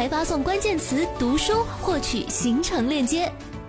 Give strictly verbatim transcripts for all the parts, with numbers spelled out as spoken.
台发送关键词读书获取行程链接。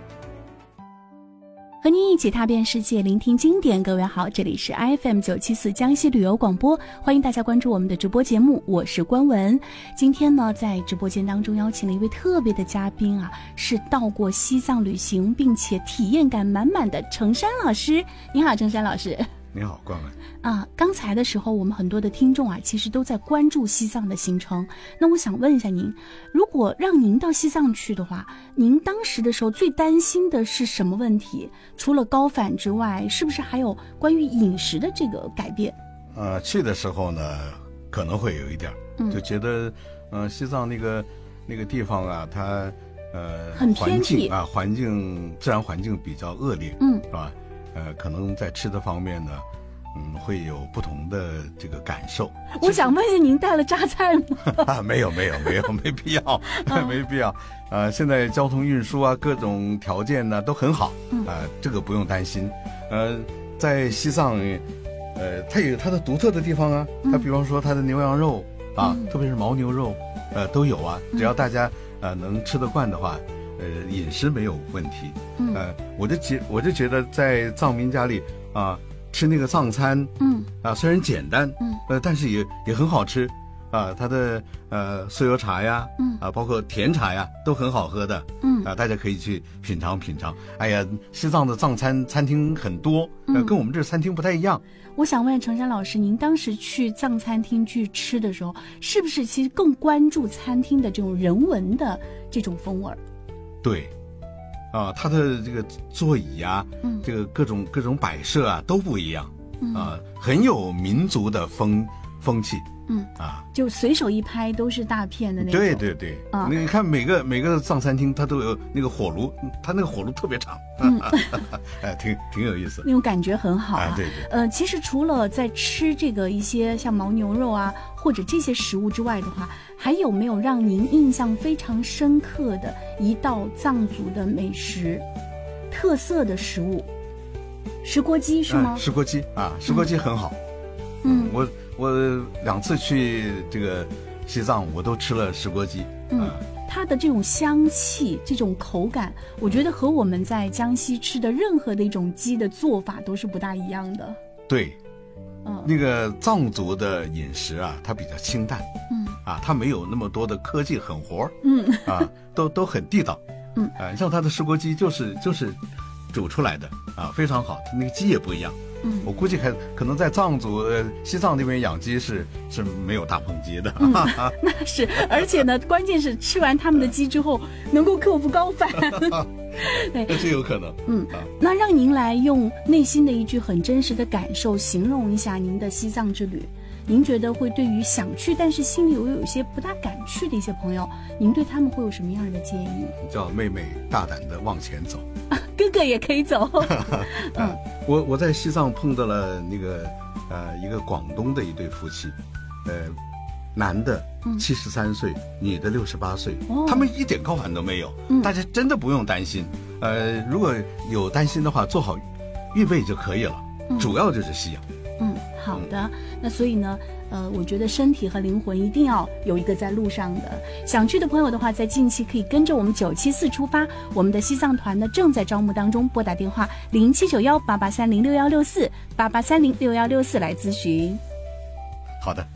和您一起踏遍世界，聆听经典。各位好，这里是 F M 九七四江西旅游广播，欢迎大家关注我们的直播节目，我是关文。今天呢，在直播间当中邀请了一位特别的嘉宾啊，是到过西藏旅行并且体验感满满的程山老师。你好，程山老师。 你好，关文。 啊，刚才的时候，我们很多的听众啊，其实都在关注西藏的行程。那我想问一下您，如果让您到西藏去的话，您当时的时候最担心的是什么问题？除了高反之外，是不是还有关于饮食的这个改变？ 呃，去的时候呢，可能会有一点，嗯、就觉得，呃，西藏那个那个地方啊，它呃， 很偏僻环境啊，环境自然环境比较恶劣， 嗯， 是吧？呃，可能在吃的方面呢，嗯，会有不同的这个感受。 我想问一下，您带了榨菜吗？ 啊，没有，没有，没有，没必要，没必要。呃，现在交通运输啊，各种条件呢都很好，啊、呃，这个不用担心。呃，在西藏，呃，它有它的独特的地方啊，它比方说它的牛羊肉啊，嗯、特别是牦牛肉，呃，都有啊。只要大家呃能吃得惯的话。呃，饮食没有问题，嗯，呃，我就觉我就觉得在藏民家里啊、呃，吃那个藏餐，嗯，啊、呃，虽然简单，嗯，呃，但是也也很好吃，啊、呃，它的呃酥油茶呀，嗯，啊、呃，包括甜茶呀，都很好喝的，嗯，啊、呃，大家可以去品尝品尝。哎呀，西藏的藏餐餐厅很多，呃，跟我们这餐厅不太一样。 我想问程山老师，您当时去藏餐厅去吃的时候，是不是其实更关注餐厅的这种人文的这种风味？ 对，啊，它的这个座椅啊，嗯，这个各种各种摆设啊都不一样，嗯、啊，很有民族的风风气，嗯啊， 就随手一拍都是大片的那种。 对对对，啊，你看每个每个藏餐厅它都有那个火炉，它那个火炉特别长，嗯，哎，挺挺有意思， 那种感觉很好啊。 啊对对， 呃，其实除了在吃这个一些像牦牛肉啊或者这些食物之外的话，还有没有让您印象非常深刻的一道藏族的美食，特色的食物？石锅鸡是吗？ 哎、石锅鸡啊，石锅鸡很好。嗯，我我两次去这个西藏，我都吃了石锅鸡。 嗯，啊、它的这种香气、这种口感，我觉得和我们在江西吃的任何的一种鸡的做法都是不大一样的。 对。嗯，那个藏族的饮食啊，它比较清淡，嗯，啊，它没有那么多的科技狠活，嗯，啊，都都很地道，嗯，啊，像它的石锅鸡就是就是煮出来的啊，非常好，它那个鸡也不一样，嗯，我估计还可能在藏族呃西藏那边养鸡是是没有大棚鸡的， 嗯，那是，而且呢，关键是吃完他们的鸡之后能够克服高反。 对，这是有可能。 嗯，那让您来用内心的一句很真实的感受形容一下您的西藏之旅。您觉得会对于想去但是心里又有一些不大敢去的一些朋友，您对他们会有什么样的建议？ 叫妹妹大胆的往前走， 啊、哥哥也可以走。 嗯，我我在西藏碰到了那个呃一个广东的一对夫妻，呃。男的七十三岁，嗯、女的六十八岁，哦，他们一点高反都没有，嗯，大家真的不用担心。呃，如果有担心的话，做好预备就可以了。嗯、主要就是吸氧。 嗯，好的。嗯、那所以呢，呃，我觉得身体和灵魂一定要有一个在路上的。想去的朋友的话，在近期可以跟着我们九七四出发。我们的西藏团呢正在招募当中，拨打电话零七九幺八八三零六幺六四八八三零六幺六四来咨询。 好的。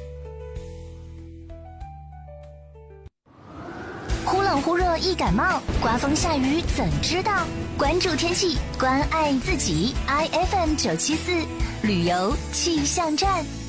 忽冷忽热易感冒，刮风下雨怎知道？关注天气，关爱自己。I F M 九七四旅游气象站。